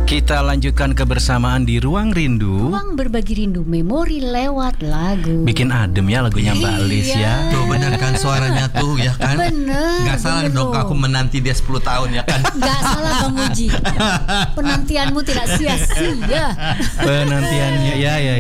Kita lanjutkan kebersamaan di Ruang Rindu. Ruang berbagi rindu memori lewat lagu. Bikin adem ya lagunya Mbak Lis ya. Tuh bener kan suaranya tuh ya kan. Bener. Gak salah dong aku menanti dia 10 tahun ya kan. Gak salah Bang Uji. Penantianmu tidak sia-sia. Penantiannya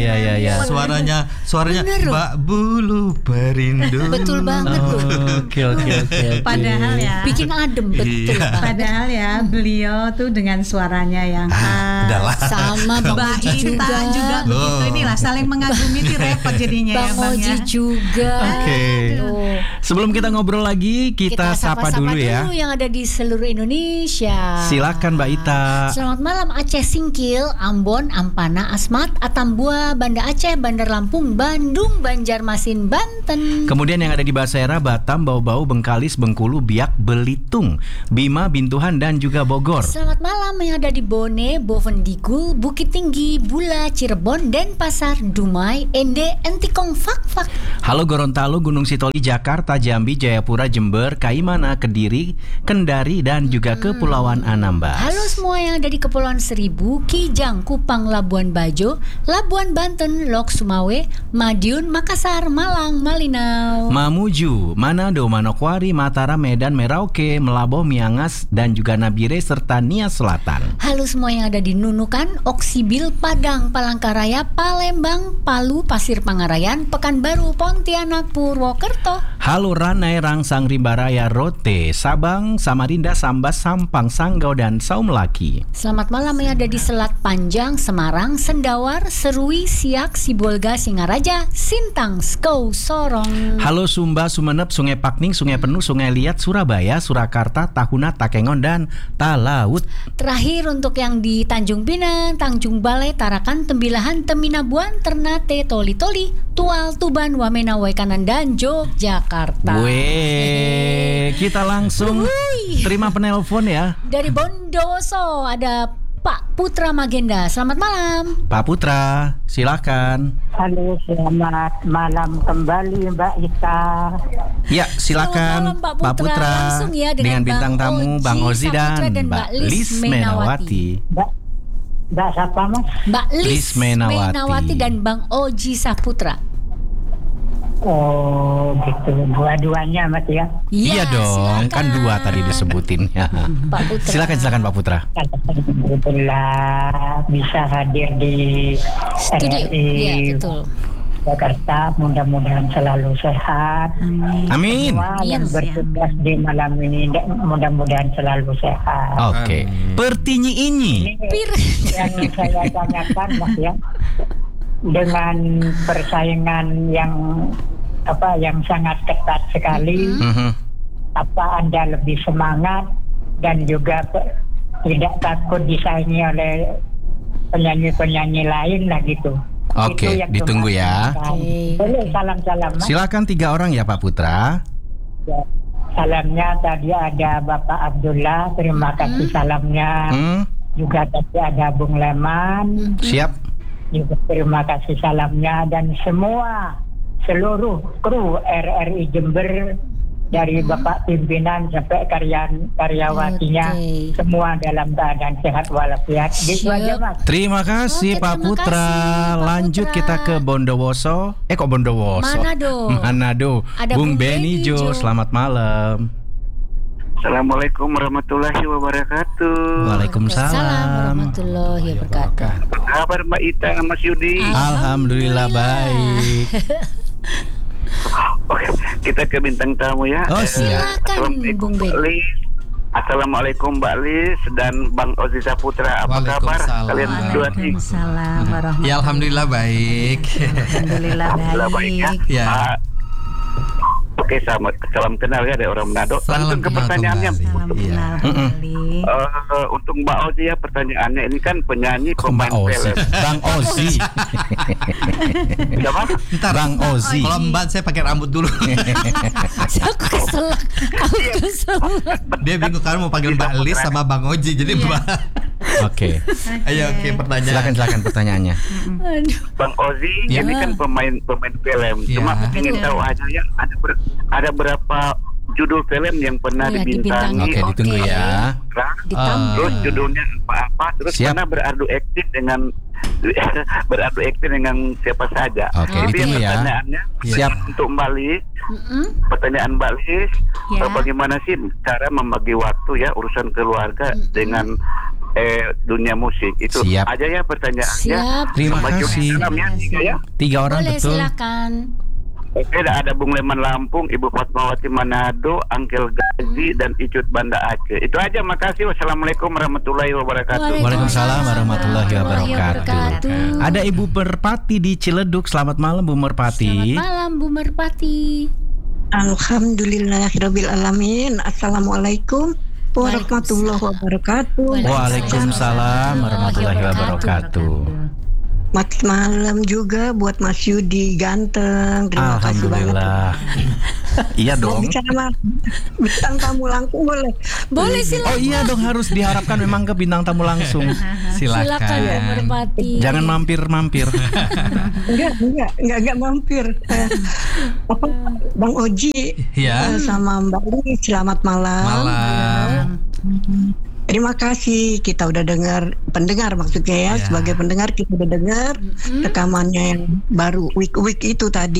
ya. Suaranya Bener, loh. Mbak Bulu Perindu. Betul banget tuh. Oke. Padahal ya. Bikin adem betul. Iya. Padahal ya beliau tuh dengan suaranya yang Udahlah. Sama Bang Mbak Uji Ita juga begitu. Inilah saling mengagumi itu repot jadinya ya Bang Bang Uji ya. juga. Oke. Aduh. Sebelum kita ngobrol lagi, kita sapa dulu ya. Dulu yang ada di seluruh Indonesia. Silakan Mbak Ita. Selamat malam Aceh Singkil, Ambon, Ampana, Asmat, Atambua, Banda Aceh, Bandar Lampung, Bandung, Banjarmasin, Banten. Kemudian yang ada di Basera, Batam, Bau-Bau, Bengkalis, Bengkulu, Biak, Belitung, Bima, Bintuhan, dan juga Bogor. Selamat malam yang ada di Bone, Bovendigul, Bukit Tinggi, Bula, Cirebon, Denpasar, Dumai, Ende, Entikong, Fak. Halo Gorontalo, Gunung Sitoli, Jakarta, Jambi, Jayapura, Jember, Kaimana, Kediri, Kendari, dan juga Kepulauan Anambas. Halo semua yang ada di Kepulauan Seribu, Kijang, Kupang, Labuan Bajo, Labuan Banten, Lok Sumawe, Madiun, Makassar, Malang, Malinau. Mamuju, Manado, Manokwari, Mataram, Medan, Merauke, Melaboh, Miangas, dan juga Nabire serta Nia Selatan. Halo semua yang ada di Nunukan, Oksibil, Padang, Palangkaraya, Palembang, Palu, Pasir Pangarayan, Pekanbaru, Pontianak, Purwokerto. Halo Ranai, Rangsang, Rimbaraya, Rote, Sabang, Samarinda, Sambas, Sampang, Sanggau, dan Saumlaki. Selamat malam yang ada di Selat Panjang, Semarang, Sendawar, Serui, Siak, Sibolga, Singaraja, Sintang, Skou, Sorong. Halo Sumba, Sumenep, Sungai Pakning, Sungai Penuh, Sungai Liat, Surabaya, Surakarta, Tahuna, Takengon, dan Talaut. Terakhir untuk yang di Tanjung Pinang, Tanjung Balai, Tarakan, Tembilahan, Teminabuan, Ternate, Toli-Toli, Tual, Tuban, Wamena, Waikanan, dan Yogyakarta. Weh, kita langsung terima penelpon ya. Dari Bondowoso ada Pak Putra Magenda. Selamat malam. Pak Putra, silakan. Halo, selamat malam kembali Mbak Ita. Ya, silakan Selamat malam, Pak Putra. Langsung ya dengan bintang Bang tamu Oji Bang Ozi Saputra dan Mbak Lis Menawati. Mbak siapa Mas? Mbak Lis Lis Menawati. Menawati dan Bang Oji Saputra. Oh gitu, dua-duanya Mas ya. Iya dong, silakan. kan dua tadi disebutin ya. Pak Putra. Silakan Pak Putra. Alhamdulillah bisa hadir di Studio. RRI Iya, betul. Jakarta. Mudah-mudahan selalu sehat. Amin. Semua yang bertugas di malam ini mudah-mudahan selalu sehat. Oke. Pertinyi ini. Yang saya tanyakan Mas ya, dengan persaingan yang sangat ketat sekali, apa Anda lebih semangat dan juga tidak takut disaingi oleh penyanyi-penyanyi lain lah gitu. Oke, Itu yang ditunggu ya. Boleh salam-salam Mas. Silakan 3 orang ya Pak Putra. Ya. Salamnya tadi ada Bapak Abdullah, terima kasih salamnya. Juga tadi ada Bung Leman. Siap. Juga terima kasih salamnya dan seluruh kru RRI Jember dari Bapak pimpinan sampai karyawatinya semua dalam keadaan sehat walafiat. Gitu aja Mas. Terima kasih Oke, Pak terima Putra. kasih, Pak Lanjut Putra. kita ke Bondowoso. Kok Bondowoso? Manado. Ada Bung Bung Beni Beni Jo, Jo. selamat malam. Assalamualaikum warahmatullahi wabarakatuh. Waalaikumsalam. Warahmatullahi wabarakatuh. Apa kabar Mbak Ita dan Mas Yudi? Alhamdulillah baik. Oke, kita ke bintang tamu ya. Oh, siap. Silakan Bung Beni. Assalamualaikum Mbak Lis dan Bang Ozi Saputra. Apa kabar Waalaikumsalam. kalian berdua nih? Waalaikumsalam warahmatullahi Ya alhamdulillah baik. Alhamdulillah Alhamdulillah baik ya. baik. Ya. Oke, salam kenal ya dari orang Manado. Salam Langsung ke kenal pertanyaannya. kembali. Salam Iya. kenal kembali. Untuk Mbak Ozi ya pertanyaannya ini kan penyanyi pemain Bang Ozi. film. Bang Ozi. Udah Mas? Ntar, Bang Ozi. kalau Mbak saya pakai rambut dulu. Aku keselak. Dia bingung kan mau panggil Mbak Lis sama Bang Oji. Jadi Mbak. Oke. Ayo pertanyaan. Silakan pertanyaannya. Bang Ozi Ya. ini kan pemain film. Ya. Cuma ingin tahu aja ya ada berapa judul film yang pernah dibintangi. Oke, ditunggu ya. Terus judulnya apa? Terus pernah beradu aktif dengan siapa saja. Oke, ditunggu ya. Pertanyaannya Siap. untuk Mbak Lis. Pertanyaan Mbak Lis, bagaimana sih cara membagi waktu ya urusan keluarga dengan dunia musik itu? Siap. Aja ya pertanyaannya. Siap. Terima kasih. 3 orang Boleh, betul. silakan. Oke, ada Bung Leman Lampung, Ibu Fatmawati Manado, Angkel Gazi, dan Icut Banda Aceh. Itu aja, makasih. Wassalamualaikum warahmatullahi wabarakatuh. Waalaikumsalam warahmatullahi wabarakatuh. wabarakatuh. Ada Ibu Merpati di Ciledug. Selamat malam Bu Merpati. Selamat malam Bu Merpati. Alhamdulillahirabbil alamin. Assalamualaikum warahmatullahi wabarakatuh. Waalaikumsalam warahmatullahi wabarakatuh. Selamat malam juga buat Mas Yudi ganteng. Terima kasih banget. Alhamdulillah. Iya Mau dong. bicara sama bintang tamu langsung boleh? Boleh, silakan. Oh iya dong, harus diharapkan memang ke bintang tamu langsung. Silakan Bu Merpati. Jangan mampir-mampir. Enggak mampir. Bang Oji sama Mbak Lis, selamat malam. Terima kasih, kita udah pendengar maksudnya ya. Sebagai pendengar kita udah dengar rekamannya yang baru week itu tadi.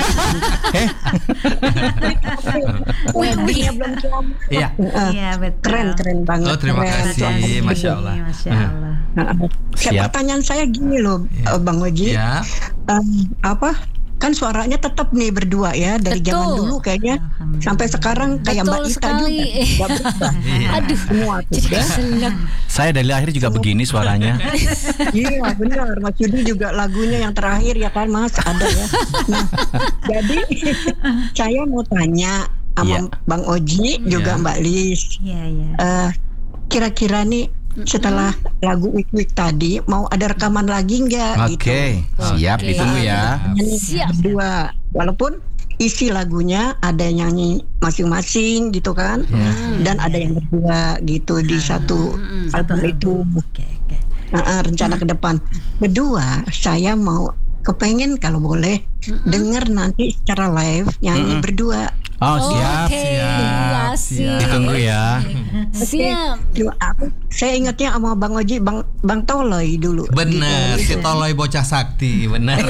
Week. Iya. Iya, betul. Keren banget. Oh, terima kasih. Masya Allah. Masya Allah. Siap. Pertanyaan saya gini loh, Bang Oji. Ya. Kan suaranya tetap nih berdua ya dari Betul. zaman dulu kayaknya sampai sekarang kayak Betul Mbak Ita sekali. juga nggak berubah. Aduh, Semua tuh jadi ya. keselak. Saya dari lahir juga begini suaranya. Iya benar, Mas Yudi juga lagunya yang terakhir ya kan Mas ada ya. Nah, jadi saya mau tanya sama Bang Oji juga Mbak Lis. Iya. Kira-kira nih setelah lagu week tadi mau ada rekaman lagi nggak? Oke, siap, ditunggu ya. Siap. Berdua, walaupun isi lagunya ada yang nyanyi masing-masing gitu kan, dan ada yang berdua gitu di satu album itu. Rencana ke depan. Kedua, saya mau kepengen kalau boleh denger nanti secara live nyanyi berdua. Oh, siap. Oke, asik. Ditunggu ya. Siap. Saya ingatnya sama Bang Oji, Bang Toloy dulu. Bener, si Toloy bocah sakti, bener.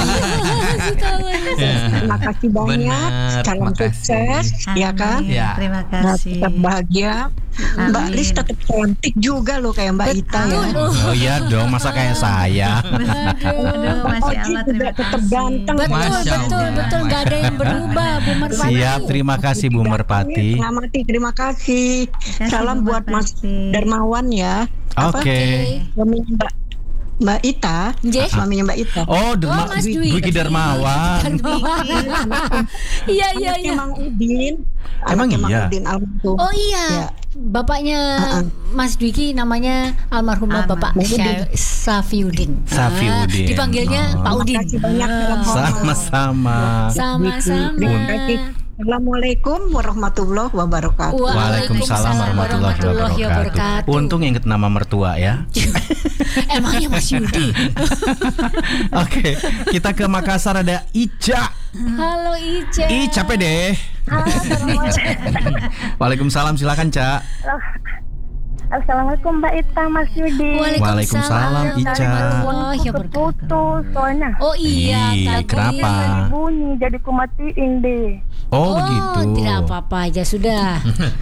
Terima kasih banyak. Bener, Salam terima kasih. sukses, ya kan? Ya. Terima Nah, kasih. tetap bahagia. Mbak Lis tetap cantik juga loh kayak Mbak Ita ya. Oh iya dong, masa kayak saya. Aduh, Masya Oji Allah, juga terima tetap kasih. ganteng. Masya Allah. Betul, gak ada yang berubah Bu Merpati. Siap, terima kasih Bu Merpati. Mengamati, terima kasih. Salam Bu buat Mas Merpati. Darmawan ya. Oke. Suaminya Mbak Ita. Nggih. Suaminya Mbak Ita. Oh, Mas Dwi. Dwiki Darmawan. Iya. Anaknya Mang Udin. Emang Anaknya Mang iya? Udin almarhum. Oh iya. Ya. Bapaknya Mas Dwiki namanya almarhumah Bapak Safiuddin. Safiuddin. Dipanggilnya Pak Udin. Terima kasih banyak. Sama-sama. Sama-sama. Terima kasih. Assalamualaikum warahmatullahi wabarakatuh. Waalaikumsalam warahmatullahi wabarakatuh. Untung inget nama mertua ya. Emangnya Mas Yudi. Oke, kita ke Makassar ada Ica. Halo Ica. Capek deh. Waalaikumsalam, silakan Ca. Assalamualaikum Mbak Ita, Mas Yudi. Waalaikumsalam, Ica. Putus soalnya. Oh iya, tadi kenapa? Bunyi jadi kumatiin deh. Oh, begitu. Tidak apa-apa aja sudah.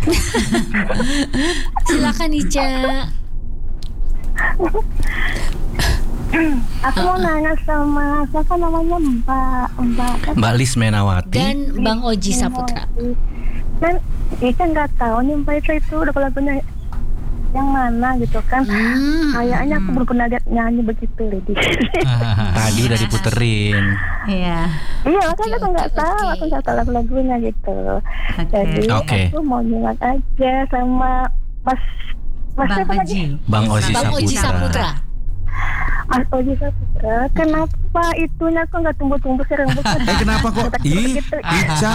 Silakan Ica. Aku mau nanya sama siapa namanya Mbak Lis Menawati. Dan Bang Oji Saputra. Dan Ica nggak tahu nih Mbak Ita itu udah lagunya yang mana gitu kan. Kayaknya aku belum pernah lihat nyanyi begitu lady. Tadi udah diputerin. Iya. Iya, makanya aku nggak tahu, aku nggak tahu lagu-lagunya gitu. Jadi aku mau nyimak aja sama Mas Bang Oji. Bang Oji Bang Oji Saputra. Mas Oji Saputra, kenapa itunya kok nggak tumbuh-tumbuh sih rambutnya? Kenapa kok? Ica.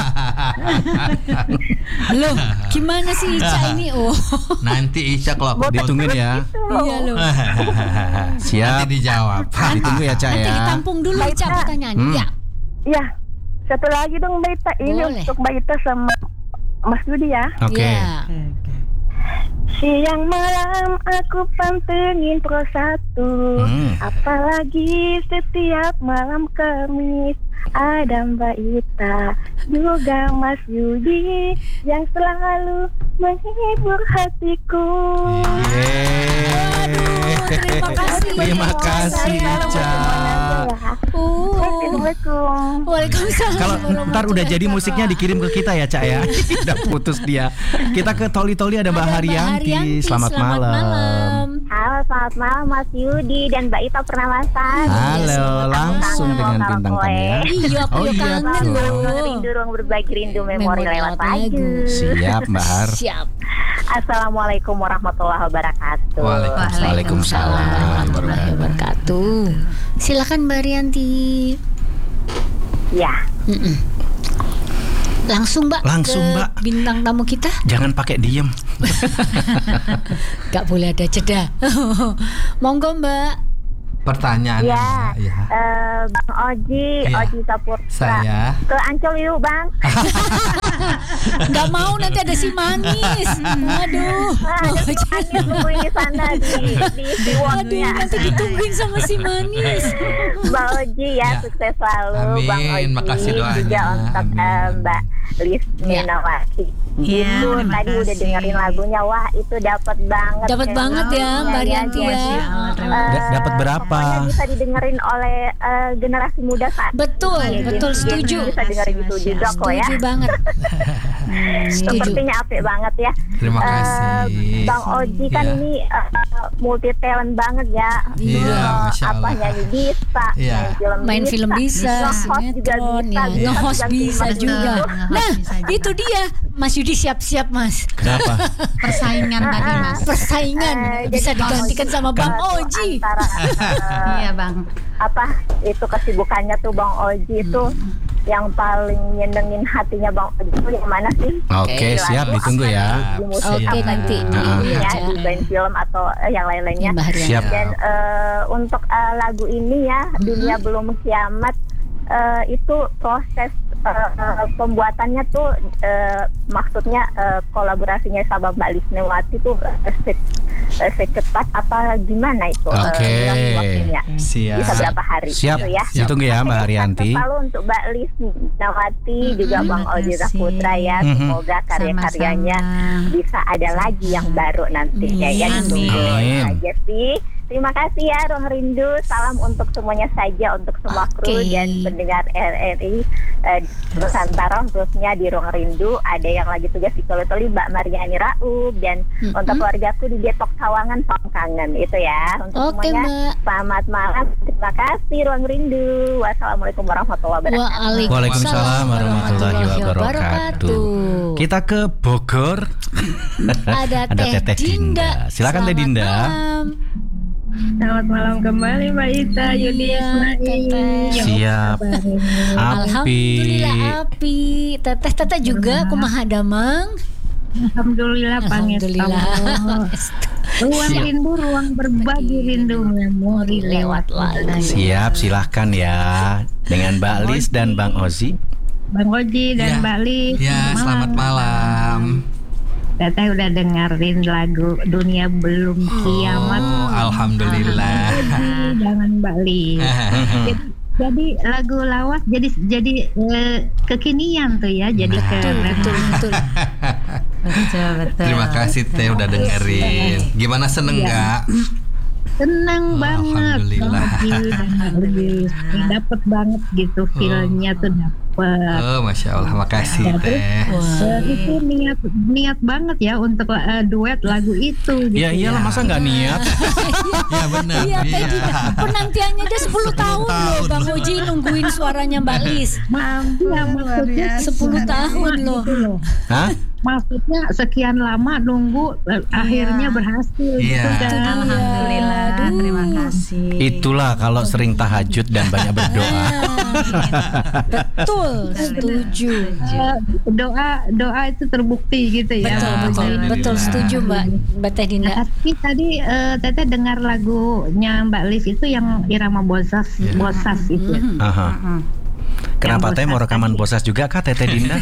Loh, gimana sih Ica ini? Oh. Nanti Ica kalau ditungguin ya. Iya loh. Siap. Nanti dijawab. Ditunggu ya Ca Nanti ya. ditampung dulu Ica pertanyaannya. Ya. Ya, satu lagi dong Mbak Ita. Ini Boleh. untuk Mbak Ita sama Mas Yudi ya. Oke. Ya. Siang malam aku pantengin Pro 1, apalagi setiap malam Kamis ada Mbak Ita juga Mas Yudi yang selalu menghibur hatiku. Terima kasih Ica. Assalamualaikum. Waalaikumsalam. Kalau ntar udah jadi musiknya dikirim ke kita ya Cak ya. Udah putus dia. Kita ke Toli-Toli ada Mbak Haryanti. Selamat malam. Halo, selamat malam Mas Yudi dan Mbak Ita Purnamasa. Halo, langsung dengan bintang tamu ya. Iya, aku kangen loh. Rindu ruang berbagi, rindu memori lewat lagu. Siap Mbak Har. Siap. Assalamualaikum warahmatullahi wabarakatuh. Waalaikumsalam warahmatullahi wabarakatuh. Silakan Mbak Rianti. Ya. Langsung Mbak. Langsung, ke Mbak. Bintang tamu kita. Jangan pakai diem. Gak boleh ada jeda. Monggo Mbak. Pertanyaannya Ya, Bang Oji, Iya. Oji Saputra. Saya. Ke Ancol yuk Bang. Gak mau, nanti ada si manis. Aduh. Ada si manis nungguin di sana di Aduh, Wonnya. nanti ditungguin sama si manis. Bang Oji ya, sukses selalu. Amin, Bang Oji. makasih doanya. Juga untuk Amin. Mbak Lis Minawati. Iya, Itu terima tadi udah kasih. dengerin lagunya, wah itu dapat banget. Dapat banget ya Mbak Rianti ya. Dapat berapa? Pokoknya bisa didengerin oleh generasi muda saat Betul, ini. betul, Jadi, setuju. Bisa dengerin itu juga kok ya. Setuju banget. Setuju. Sepertinya apik banget ya. Terima kasih. Bang Oji kan Ya. ini multi talent banget ya. Iya, Masya Apa Allah. nyanyi bisa, Iya. Main film bisa, nge-host juga sinetron bisa, ya, nge-host ganti bisa madu. juga. Nge-host Nah, bisa juga. itu dia. Mas Yudi siap-siap Mas. Kenapa? Persaingan tadi Mas. Persaingan bisa jadi Bang digantikan sama Bang Oji. Antara Iya Bang. apa itu kesibukannya tuh Bang Oji itu yang paling nyenengin hatinya Bang Oji itu yang mana sih? Oke, Di siap, lagu, ditunggu ya. di musik, Oke, apa nanti di ditunggu ini ya, ya, Ca. di band film atau yang lain-lainnya. Mbak Haryanti. Siap. Dan untuk lagu ini ya, Dunia Belum Kiamat, itu proses pembuatannya tuh maksudnya kolaborasinya sama Mbak Lisnewati tuh secepat apa gimana itu? Oke. Waktunya. Siap. Bisa berapa hari? Siap. Gitu ya. Ditunggu ya Mbak Haryanti. Selalu untuk Mbak Lisnawati juga Bang Oji makasih. Saputra ya. Semoga karya-karyanya Sama-sama. bisa ada lagi yang baru nantinya ya. Amin. Amin. Aja sih. Terima kasih ya Ruang Rindu. Salam untuk semuanya saja, untuk semua kru Oke. dan pendengar RRI Nusantara, khususnya di Ruang Rindu. Ada yang lagi tugas di Toli-Toli, Mbak Mariani Raub, dan untuk keluargaku di Depok Sawangan, Pangkangen itu ya. Untuk Oke, semuanya Mbak. selamat malam. Terima kasih Ruang Rindu. Wassalamualaikum warahmatullahi wabarakatuh. Waalaikumsalam warahmatullahi wabarakatuh. Kita ke Bogor. Ada Teteh Dinda. Silakan Teh Selamat Dinda. malam. Selamat malam kembali Mbak Ita, Yudi Iya, Ismail. Teteh. Siap. Alhamdulillah Api. api. Teteh juga kumaha damang. Alhamdulillah Alhamdulillah. Ruang rindu, ruang berbagi rindu memori lewat lagu. Siap, silahkan ya. Dengan Mbak Lis dan Bang Ozi. Bang Oji dan Ya. Mbak Lis. Ya, selamat malam. Teteh udah dengerin lagu Dunia Belum Kiamat. Oh, alhamdulillah. Jangan Mbak Lis. Jadi lagu lawas jadi kekinian tuh ya, jadi keren. Betul. Betul. Terima kasih Teh udah dengerin. Gimana seneng nggak? Seneng banget. Alhamdulillah. Dapet banget gitu feelnya tuh dapet. Oh, Masya Allah, makasih Teh. Itu niat banget ya untuk duet lagu itu gitu. Ya iyalah, masa nggak niat? Ya benar. Iya, Teh Dinda. Penantiannya dia 10 tahun loh Bang Oji nungguin suaranya Mbak Lis. Ya, maksudnya 10 tahun loh. Hah? Maksudnya sekian lama nunggu akhirnya berhasil Iya. gitu kan. Alhamdulillah. Aduh. Terima kasih. Itulah kalau sering tahajud dan banyak berdoa. Betul, setuju. Doa itu terbukti gitu ya. Betul, setuju Mbak Teh Dinda. Tapi tadi Teteh dengar lagunya Mbak Lis itu yang irama bosas itu. Aha. Kenapa Teh mau rekaman Bosas juga kah Teteh Dinda?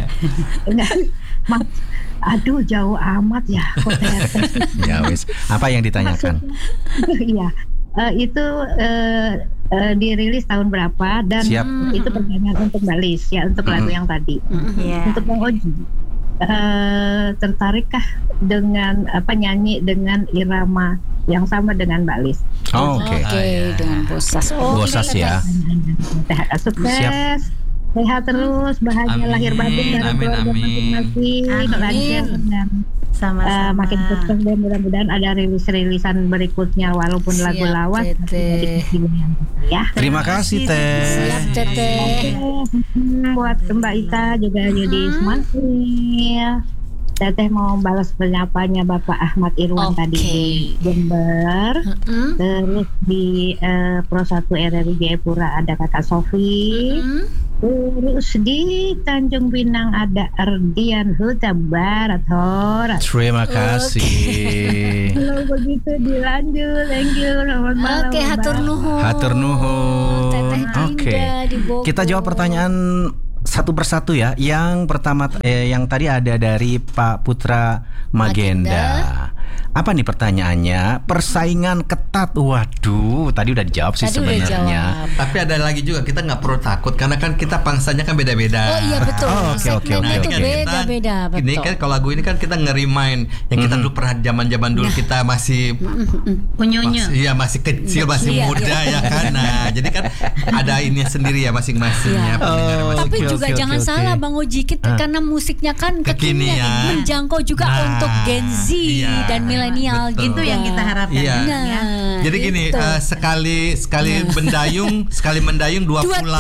Aduh jauh amat ya. Ya wis, apa yang ditanyakan? Iya, itu dirilis tahun berapa dan itu pertanyaan untuk Mbak Lis ya, untuk lagu yang tadi. Untuk Bang Oji, tertarikkah dengan nyanyi dengan irama yang sama dengan Mbak Lis? Oke, dengan Bosas. Bosas ya. Sukses. Sehat terus, bahagia lahir batin dari keluarga masing-masing, lancar dan makin sukses dan mudah-mudahan ada rilis-rilisan berikutnya walaupun lagu lawas. Ya. Terima kasih Teh. Siap Teteh. Buat Mbak Ita juga jadi semangat. Teteh mau balas penyapanya Bapak Ahmad Irwan tadi di Jember, terus di Pro 1 RRI Jayapura ada Kakak Sofi, terus di Tanjung Pinang ada Ardian Huta Barat Horat. Terima kasih. Kalau begitu dilanjut, thank you. Selamat malam. Oke, hatur nuhun. Hatur nuhun. Teteh Dinda di Bogor. Kita jawab pertanyaan satu persatu ya. Yang pertama yang tadi ada dari Pak Putra Magenda. Apa nih pertanyaannya? Persaingan ketat. Waduh, tadi udah dijawab sih sebenarnya. Tapi ada lagi juga, kita nggak perlu takut karena kan kita pangsanya kan beda-beda. Oh iya betul. Oke. Itu beda-beda. Ini kan kalau lagu ini kan kita ngerimain yang kita dulu pernah zaman-zaman dulu kita masih unyu-unyu. Iya, masih kecil, masih muda ya kan. Nah, jadi kan ada ini sendiri ya masing-masingnya. Tapi juga jangan salah Bang Oji, karena musiknya kan kekinian, menjangkau juga untuk Gen Z dan milenial gitu yang kita harapkan. Jadi gini, sekali mendayung dua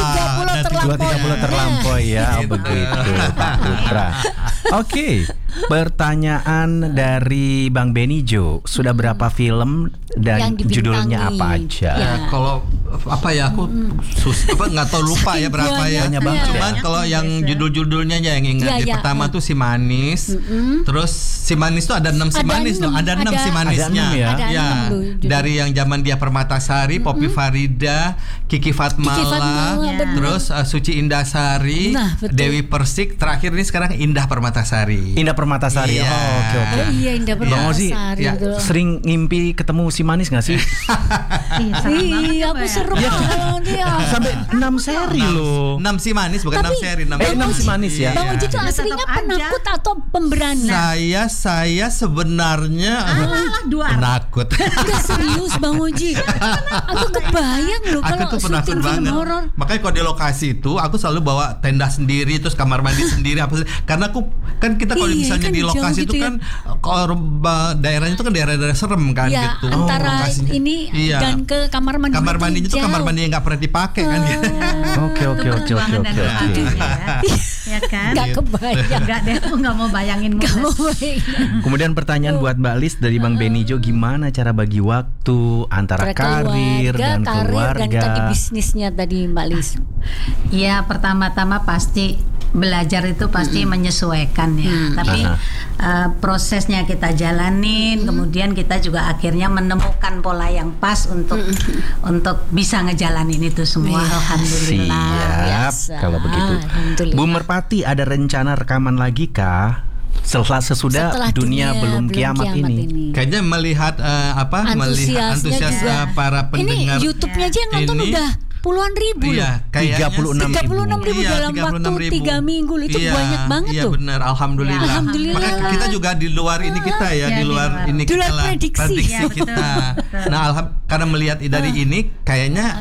pulau terlampaui ya. Begitu Pak Putra. Oke, pertanyaan dari Bang Benijo, sudah berapa film dan judulnya apa aja? Kalau apa ya, aku nggak tahu, lupa ya berapa ya. Cuman kalau yang judul-judulnya yang ingat pertama tuh Si Manis. Terus Si Manis tuh ada 6 Si Manis loh, ada 6 Si Manisnya. Ya, dari yang zaman dia Permatasari, Poppy Farida, Kiki Fatmala, terus Suci Indasari, Dewi Persik, terakhir ini sekarang Indah Permatasari. Indah Permatasari. Oke. Iya, Indah Permatasari. Sering ngimpi ketemu Si Manis nggak sih? Iya, aku seru banget ya. Sampai 6 seri loh. 6 Si Manis, bukan 6 seri. 6 Si Manis ya. Bang Oji itu aslinya penakut atau pemberani? Saya sebenarnya penakut. Udah serius Bang Oji. Aku kebayang loh kalau syuting film horor. Makanya kalau di lokasi itu aku selalu bawa tenda sendiri, terus kamar mandi sendiri karena aku kan kita kalau misalnya di lokasi itu kan kalau daerahnya itu kan daerah-daerah serem kan gitu. Antara ini dan ke kamar mandi. Kamar mandinya itu kamar mandi yang nggak pernah dipakai kan gitu. Oke. Ya kan? Gak kebayang. Gak deh, aku gak mau bayangin. Kemudian pertanyaan buat Mbak Lis dari Bang Benijo, gimana cara bagi waktu antara karir dan keluarga? Dan tadi bisnisnya tadi Mbak Lis. Ya, pertama-tama pasti belajar itu pasti menyesuaikan ya. Tapi prosesnya kita jalanin, kemudian kita juga akhirnya menemukan pola yang pas untuk bisa ngejalanin itu semua. Alhamdulillah. Siap. Kalau begitu, Bu Merpati ada rencana rekaman lagi kah? Sesudah dunia belum kiamat ini. Kayaknya melihat melihat antusias para pendengar. Ini YouTube-nya aja yang nonton udah puluhan ribu loh. 36 ribu dalam waktu 3 minggu loh. Itu banyak banget tuh. Iya benar, alhamdulillah. Makanya kita juga di luar ini kita di luar ini kita lah prediksi kita. Nah, karena melihat dari ini kayaknya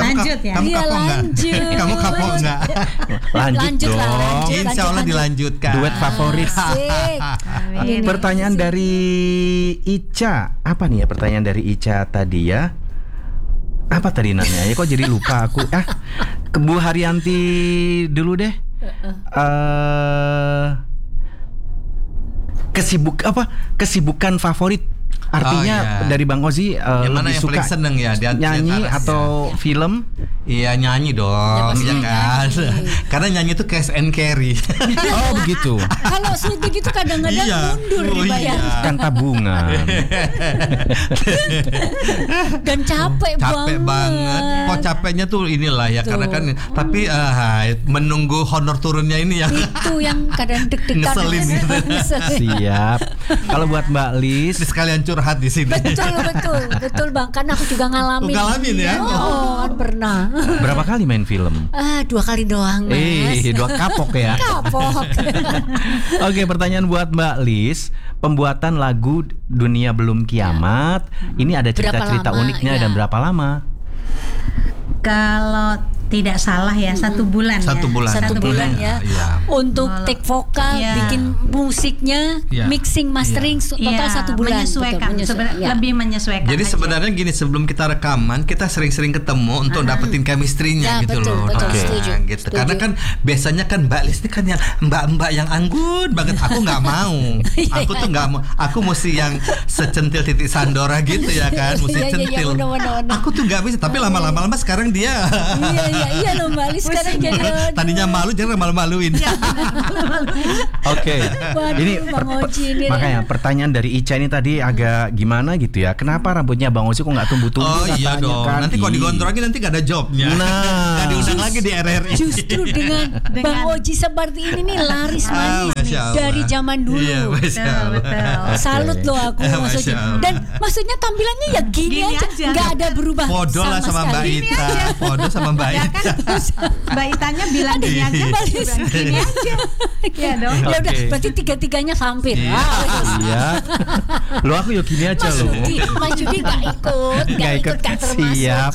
kamu kapok enggak? Lanjut dong. Insya Allah dilanjutkan. Duet favorit. Pertanyaan dari Ica. Apa nih ya pertanyaan dari Ica tadi ya? Apa tadi nanya? Ya kok jadi lupa aku. Ke Bu Haryanti dulu deh. Kesibukan favorit Artinya dari Bang Ozi yang mana lebih yang suka paling seneng ya nyanyi atau film? Iya nyanyi dong, ya kan? Karena nyanyi itu cash and carry. Oh begitu. Kalau syuting itu kadang-kadang mundur dibayar. Kan tabungan. Dan capek banget. Kok capeknya tuh inilah ya, karena kan tapi menunggu honor turunnya ini ya. Itu yang kadang deg-degan. Ngeselin gitu. Siap. Kalau buat Mbak Lis, sekalian curhat di sini. Betul Bang, kan aku juga ngalamin. Ngalamin ya? Oh, pernah. Berapa kali main film? 2 kali doang, Mas. 2 kapok ya. Kapok. Oke, pertanyaan buat Mbak Lis. Pembuatan lagu Dunia Belum Kiamat, ini ada cerita-cerita uniknya dan berapa lama? Kalau tidak salah ya 1 bulan. 1 bulan. 1 bulan ya. Untuk take vokal, bikin musiknya, mixing, mastering total 1 bulan. Menyesuaikan, lebih menyesuaikan. Jadi sebenarnya gini, sebelum kita rekaman kita sering-sering ketemu untuk dapetin chemistry-nya gitu loh. Setuju. Gitu. Karena kan biasanya kan Mbak Lis ini kan yang mbak-mbak yang anggun banget. Aku nggak mau. Aku tuh nggak mau. Aku mesti yang secentil titik Sandora gitu ya kan, mesti centil. Aku tuh nggak bisa. Tapi lama-lama sekarang dia. Iya loh Mbak Lis sekarang jadi tadinya malu jadi malu-maluin. Oke. Ini makanya pertanyaan dari Ica ini tadi agak gimana gitu ya. Kenapa rambutnya Bang Ozi kok nggak tumbuh-tumbuh? Oh iya dong. Kan? Nanti kalau digondrongin nanti nggak ada jobnya. Nah, nggak diundang lagi di RRI. Justru dengan Bang Ozi seperti ini nih laris manis dari zaman dulu. Iya, betul. Salut loh aku maksudnya. Dan maksudnya tampilannya ya gini aja. Nggak ada berubah. Podo lah sama Mbak Ita. Podo sama Mbak Ita. Mbak Itanya bilang gini aja, gini aja. Ya dong. Ya udah, berarti 3-3-nya hampir. Iya. Lo aku yuk gini aja lo. Mas Judi gak ikut termasuk. Siap.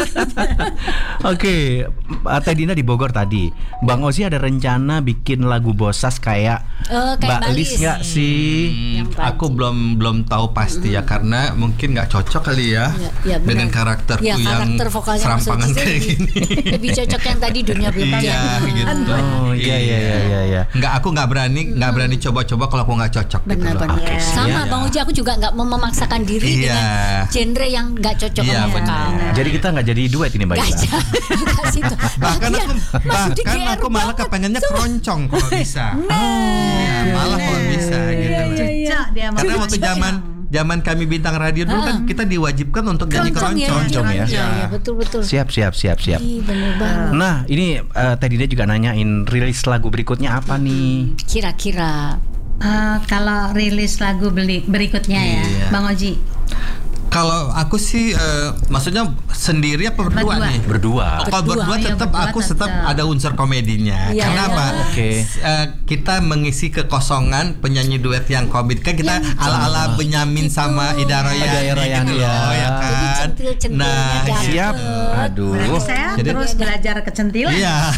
Oke, Teh Dina di Bogor tadi. Bang Ozi ada rencana bikin lagu Bosas kayak Mbak Lis nggak sih? Aku belum tahu pasti ya, karena mungkin nggak cocok kali ya dengan karakterku yang serampangan kayak gini. Lebih cocok yang tadi Dunia Belum Kiamat. Gitu. Oh iya. Aku nggak berani coba-coba kalau aku nggak cocok. Benar-benar. Gitu. Sama Bang Uji, aku juga nggak mau memaksakan diri dengan genre yang nggak cocok sama kamu. Jadi kita nggak jadi duet ini Mbak Ita. Bahkan aku malah kepengennya keroncong kalau bisa. Malah kalau bisa gitu. Karena waktu zaman kami bintang radio dulu kan kita diwajibkan untuk nyanyi keroncong ya. Iya, betul. Siap. Bener banget. Nah, ini tadi dia juga nanyain rilis lagu berikutnya apa nih? Kira-kira kalau rilis lagu berikutnya ya, Bang Oji. Kalau aku sih maksudnya sendiri apa berdua nih? Berdua. Kalau berdua tetap aku tetap ada unsur komedinya. Karena apa? Kita mengisi kekosongan penyanyi duet yang komedi. Kan kita ala-ala Benyamin sama Ida Royani ya kan. Nah, siap. Aduh. Saya terus belajar kecentilan. Iya.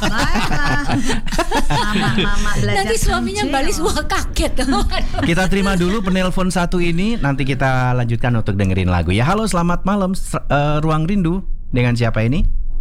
Mama belajar. Nanti suaminya balis wah kaget. Kita terima dulu penelpon satu ini, nanti kita lanjutkan untuk dengerin lagu ya. Halo, selamat malam Ruang Rindu. Dengan siapa ini?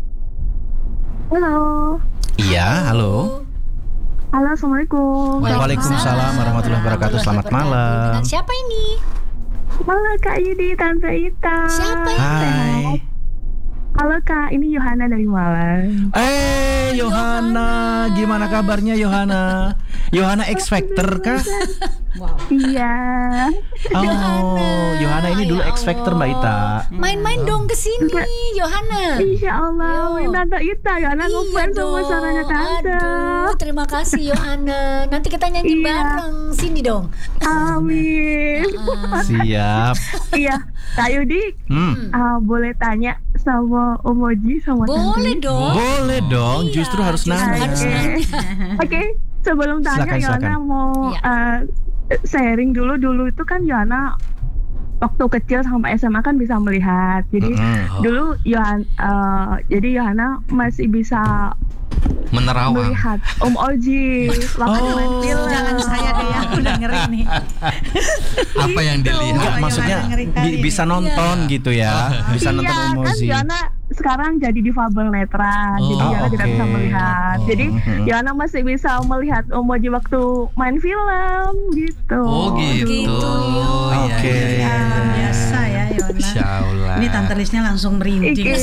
Halo. Iya, halo. Halo, assalamualaikum. Waalaikumsalam warahmatullahi wabarakatuh. Selamat malam. Dengan siapa ini? Halo Kak Yudi, Tante Ita. Siapa ini? Hai. Halo Kak, ini Yohana dari Malang. Yohana, gimana kabarnya Yohana? Yohana X Factor kah? Wow. Iya. Oh, Yohana ini dulu X Factor Mbak Ita. Main-main dong ke sini, Yohana. Insya Allah, Tante Ita, Yohana ngefans sama suaranya Tante. Aduh, terima kasih Yohana. Nanti kita nyanyi bareng, sini dong. Amin. Siap. Iya, Kak Yudi, boleh tanya sama Om Oji sama Boleh Tante? dong. Boleh dong, justru harus nanya. Oke, sebelum tanya Yohana mau sharing dulu itu kan Yohana waktu kecil sampai SMA kan bisa melihat. Jadi dulu Yohana masih bisa menerawang melihat Om Oji waktu main film. Jangan saya deh yang udah ngeri nih. Apa yang dilihat? Maksudnya bisa nonton gitu ya. Bisa nonton Om Oji. Kan Yohana sekarang jadi difabel netra, jadi Yana tidak bisa melihat. Jadi Yana masih bisa melihat emoji waktu main film gitu. Oh gitu. Oke. Biasa ya Yona. Ini Tante Lisnya langsung merinding.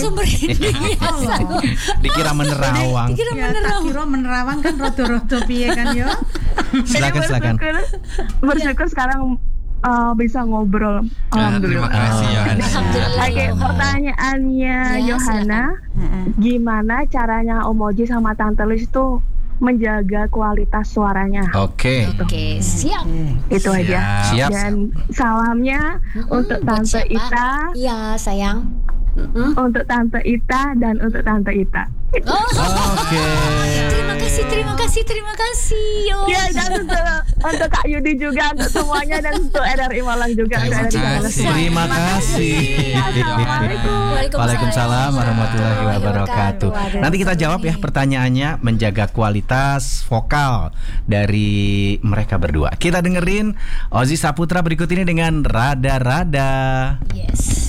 Dikira menerawang. Kira menerawang kan roto-roto piye kan yo. Silakan. Bersyukur sekarang bisa ngobrol. Terima Alhamdulillah. kasih Yohana. Oke, pertanyaannya Yohana, gimana caranya Omoji sama Tante Lis itu menjaga kualitas suaranya? Oke, siap. Itu aja. Siap. Dan salamnya untuk Tante Ita. Iya, sayang. Untuk Tante Ita dan untuk Tante Ita. Oke. Terima kasih. Ya, dan untuk Kak Yudi juga, untuk semuanya, dan untuk RRI Malang juga. Terima kasih. Waalaikumsalam warahmatullahi wabarakatuh. Nanti kita jawab ya pertanyaannya, menjaga kualitas vokal dari mereka berdua. Kita dengerin Ozi Saputra berikut ini dengan Rada-Rada. Yes.